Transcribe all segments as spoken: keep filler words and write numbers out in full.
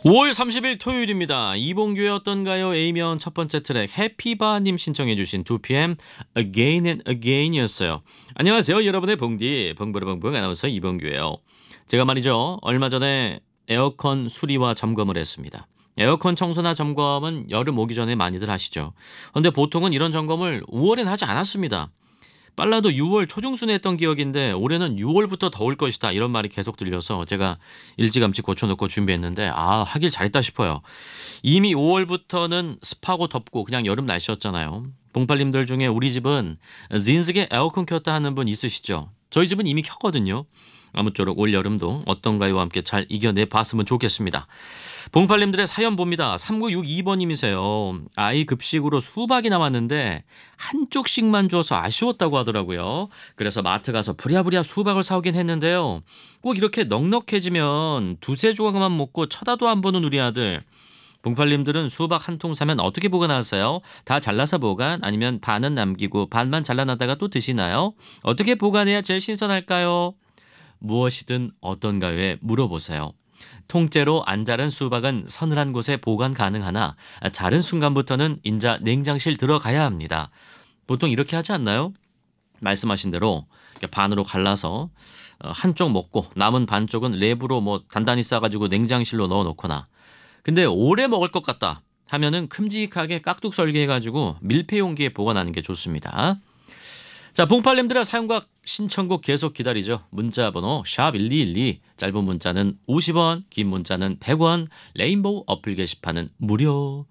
오월 삼십일 토요일입니다. 이봉규의 어떤가요? A면 첫 번째 트랙 해피바님 신청해 주신 투피엠 Again and Again이었어요. 안녕하세요. 여러분의 봉디 봉부르봉봉 아나운서 이봉규예요. 제가 말이죠. 얼마 전에 에어컨 수리와 점검을 했습니다. 에어컨 청소나 점검은 여름 오기 전에 많이들 하시죠. 그런데 보통은 이런 점검을 오월엔 하지 않았습니다. 빨라도 유월 초중순에 했던 기억인데 올해는 유월부터 더울 것이다 이런 말이 계속 들려서 제가 일찌감치 고쳐놓고 준비했는데 아 하길 잘했다 싶어요. 이미 오월부터는 습하고 덥고 그냥 여름 날씨였잖아요. 봉팔님들 중에 우리 집은 진즉에 에어컨 켰다 하는 분 있으시죠? 저희 집은 이미 켰거든요. 아무쪼록 올여름도 어떤가요와 함께 잘 이겨내 봤으면 좋겠습니다. 봉팔님들의 사연 봅니다. 삼구육이 번님이세요. 아이 급식으로 수박이 나왔는데 한쪽씩만 줘서 아쉬웠다고 하더라고요. 그래서 마트 가서 부랴부랴 수박을 사오긴 했는데요. 꼭 이렇게 넉넉해지면 두세 조각만 먹고 쳐다도 안 보는 우리 아들. 봉팔님들은 수박 한 통 사면 어떻게 보관하세요? 다 잘라서 보관? 아니면 반은 남기고 반만 잘라놨다가 또 드시나요? 어떻게 보관해야 제일 신선할까요? 무엇이든 어떤가요에 물어보세요. 통째로 안 자른 수박은 서늘한 곳에 보관 가능하나 자른 순간부터는 인자 냉장실 들어가야 합니다. 보통 이렇게 하지 않나요? 말씀하신 대로 반으로 갈라서 한쪽 먹고 남은 반쪽은 랩으로 뭐 단단히 싸가지고 냉장실로 넣어놓거나 근데 오래 먹을 것 같다 하면은 큼직하게 깍둑 썰기해가지고 밀폐 용기에 보관하는 게 좋습니다. 자, 봉팔님들의 사용과 신청곡 계속 기다리죠. 문자번호 샵 일이일이, 짧은 문자는 오십 원, 긴 문자는 백 원, 레인보우 어플 게시판은 무료.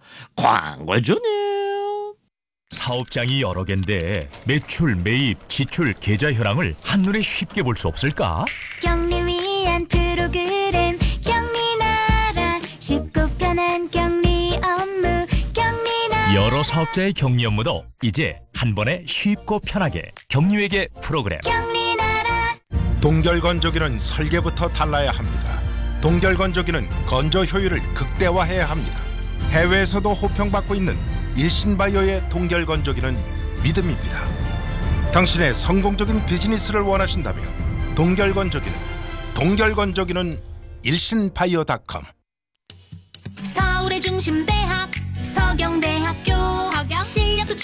광고주네요. 사업장이 여러 개인데 매출, 매입, 지출, 계좌 현황을 한눈에 쉽게 볼 수 없을까? 경리 위한 프로그램 경리나라 쉽고 편한 경리 업무 경리나라 여러 사업자의 격리 업무도 이제 한 번에 쉽고 편하게 경리회계 프로그램. 경리나라 동결건조기는 설계부터 달라야 합니다. 동결건조기는 건조 효율을 극대화해야 합니다. 해외에서도 호평받고 있는 일신바이오의 동결건조기는 믿음입니다. 당신의 성공적인 비즈니스를 원하신다면 동결건조기는 동결건조기는 일신바이오닷컴. 서울의 중심 대학 서경대학교 서경 실력도